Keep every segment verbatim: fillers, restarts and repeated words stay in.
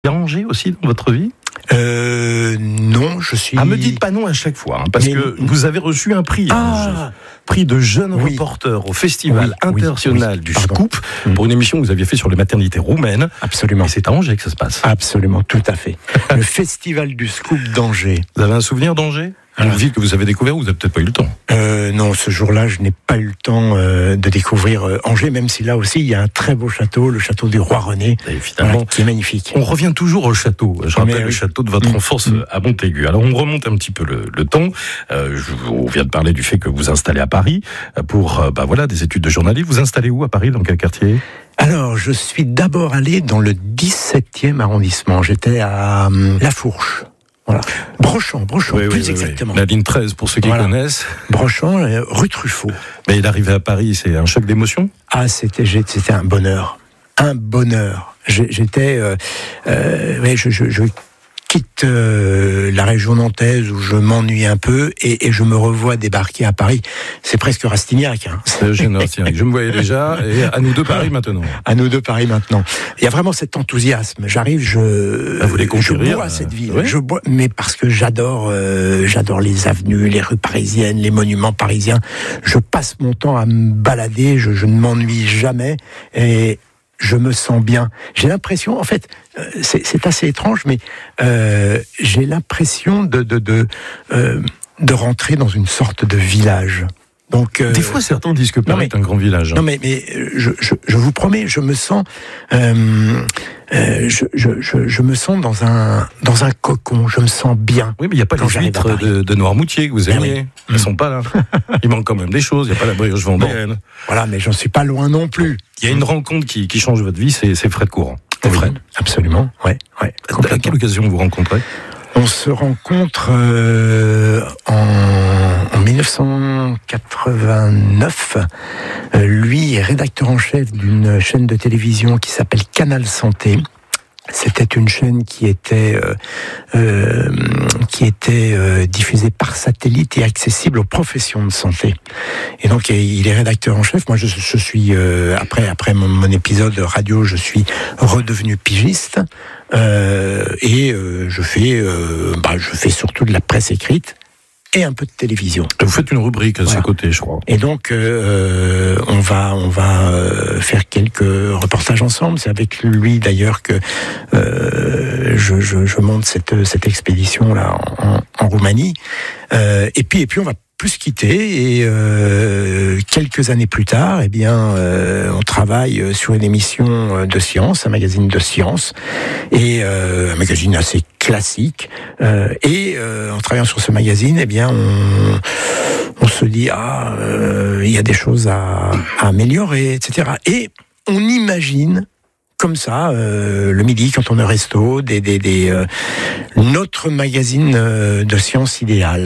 Angers aussi dans votre vie ? Euh, non, je suis... Ah, me dites pas non à chaque fois, hein, parce Mais... que vous avez reçu un prix, ah un prix de jeune oui. reporter au Festival oui, international oui, du pardon. Scoop, mmh. pour une émission que vous aviez fait sur les maternités roumaines. Absolument. Et c'est à Angers que ça se passe. Absolument, tout à fait. Le Festival du Scoop d'Angers. Vous avez un souvenir d'Angers ? Une ville que vous avez découvert, vous n'avez peut-être pas eu le temps. Euh, non, ce jour-là, je n'ai pas eu le temps euh, de découvrir euh, Angers, même si là aussi, il y a un très beau château, le château du Roi René, voilà, qui est magnifique. On revient toujours au château. Je rappelle Mais, le oui. château de votre mmh. enfance mmh. à Montaigu. Alors, on remonte un petit peu le, le temps. Euh, je, on vient de parler du fait que vous vous installez à Paris pour euh, bah, voilà, des études de journalisme. Vous installez où à Paris ? Dans quel quartier ? Alors, je suis d'abord allé dans le dix-septième arrondissement. J'étais à euh, La Fourche. Voilà. Brochant, Brochant, oui, plus oui, exactement. Oui. La ligne treize, pour ceux qui voilà. connaissent. Brochant, euh, rue Truffaut. Mais il arrivait à Paris, c'est un choc d'émotion ? Ah, c'était, c'était un bonheur. Un bonheur. J'étais... Euh, euh, ouais, je, je, je quitte euh, la région nantaise où je m'ennuie un peu et, et je me revois débarquer à Paris. C'est presque Rastignac. Hein. C'est Eugène Rastignac. Je me voyais déjà. Et à nous deux Paris maintenant. À nous deux Paris maintenant. Il y a vraiment cet enthousiasme. J'arrive, je, ah, vous les je bois à cette ville. Oui. Je bois, mais parce que j'adore, euh, j'adore les avenues, les rues parisiennes, les monuments parisiens. Je passe mon temps à me balader. Je, je ne m'ennuie jamais. Et je me sens bien. J'ai l'impression, en fait, c'est, c'est assez étrange, mais euh, j'ai l'impression de de de, euh, de rentrer dans une sorte de village. Donc, euh, des fois, certains disent que Paris est un grand village. Non, mais mais je je, je vous promets, je me sens, euh, euh, je, je je je me sens dans un dans un cocon. Je me sens bien. Oui, mais il n'y a pas les huîtres de, de Noirmoutier que vous aimiez. Oui. Elles ne sont pas là. Il manque quand même des choses. Il n'y a pas la brioche vendéenne. Bon, voilà, mais j'en suis pas loin non plus. Il y a une rencontre qui qui change votre vie, c'est c'est Fred Courant. Oui, Fred, absolument. Ouais, ouais. À quelle occasion vous rencontrez ? On se rencontre euh, en, en dix-neuf cent quatre-vingt-neuf. Euh, lui est rédacteur en chef d'une chaîne de télévision qui s'appelle Canal Santé. C'était une chaîne qui était euh, euh, qui était euh, diffusée par satellite et accessible aux professions de santé. Et donc il est rédacteur en chef. Moi, je, je suis euh, après après mon, mon épisode radio, je suis redevenu pigiste euh, et euh, je fais euh, bah, je fais surtout de la presse écrite et un peu de télévision. Vous faites une rubrique à voilà. ses côtés, je crois. Et donc, euh, on va, on va euh, faire quelques reportages ensemble. C'est avec lui d'ailleurs que euh, je, je, je monte cette, cette expédition là en, en Roumanie. Euh, et puis, et puis, on va plus quitter et euh, quelques années plus tard, eh bien, euh, on travaille sur une émission de science, un magazine de science, et euh, un magazine assez classique. Euh, et euh, en travaillant sur ce magazine, eh bien, on, on se dit ah, euh, il y a des choses à, à améliorer, et cetera. Et on imagine. Comme ça, euh, le midi, quand on est au resto, des, des, des, euh, notre magazine euh, de science idéale.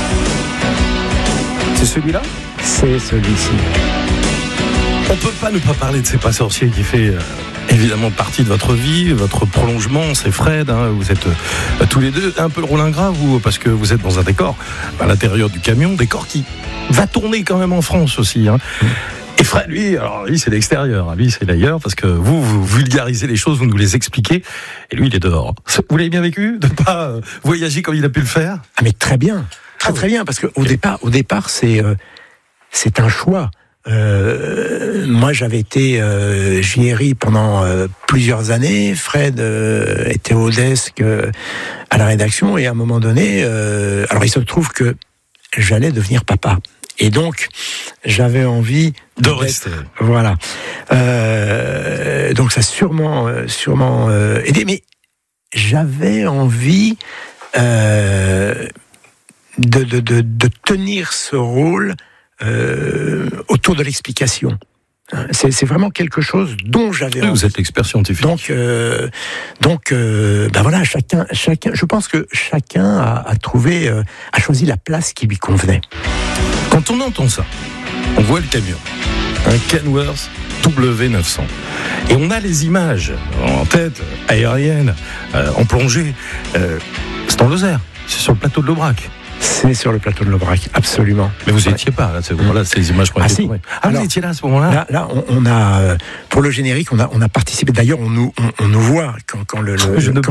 C'est celui-là ? C'est celui-ci. On peut pas ne pas parler de C'est pas sorcier qui fait euh, évidemment partie de votre vie, votre prolongement, c'est Fred, hein, vous êtes euh, tous les deux un peu le rôle ingrat, vous, parce que vous êtes dans un décor à l'intérieur du camion, décor qui va tourner quand même en France aussi, hein. Mmh. Et Fred, lui, alors lui, c'est l'extérieur, lui, c'est l'ailleurs, parce que vous, vous vulgarisez les choses, vous nous les expliquez, et lui, il est dehors. Vous l'avez bien vécu, de ne pas voyager comme il a pu le faire ? Ah, mais très bien, très très bien, parce qu'au okay. départ, au départ, c'est euh, c'est un choix. Euh, moi, j'avais été euh, J R I pendant euh, plusieurs années. Fred euh, était au desk euh, à la rédaction, et à un moment donné, euh, alors il se trouve que j'allais devenir papa. Et donc, j'avais envie de rester. Voilà. Euh, donc, ça a sûrement, sûrement euh, aidé. Mais j'avais envie euh, de, de, de, de tenir ce rôle euh, autour de l'explication. C'est, c'est vraiment quelque chose dont j'avais oui, envie. Vous êtes l'expert scientifique. Donc, euh, donc, euh, ben voilà, chacun, chacun. Je pense que chacun a, a trouvé, euh, a choisi la place qui lui convenait. Quand on entend ça, on voit le camion, un Kenworth W neuf cents, et on a les images en tête, aériennes, euh, en plongée. Euh, c'est en Lozère, c'est sur le plateau de l'Aubrac. C'est sur le plateau de l'Aubrac, absolument. Mais vous n'étiez pas, là, c'est voilà, ces images qu'on a Ah, si. Ah, Alors, vous étiez là à ce moment-là? Là, là on, on a, pour le générique, on a, on a participé. D'ailleurs, on nous, on, on nous voit quand, quand le, le Je ne quand